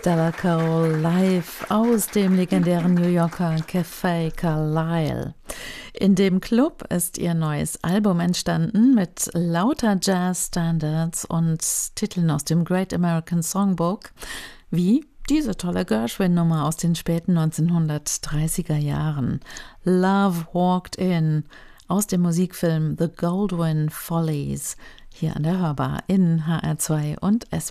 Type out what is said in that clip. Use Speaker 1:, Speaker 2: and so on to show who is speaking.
Speaker 1: Stella Cole live aus dem legendären New Yorker Café Carlyle. In dem Club ist ihr neues Album entstanden mit lauter Jazz-Standards und Titeln aus dem Great American Songbook, wie diese tolle Gershwin-Nummer aus den späten 1930er Jahren, Love Walked In, aus dem Musikfilm The Goldwyn Follies, hier an der Hörbar in HR2 und SWR